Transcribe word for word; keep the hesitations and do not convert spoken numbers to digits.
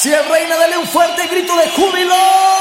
Si es reina, dale un fuerte grito de júbilo.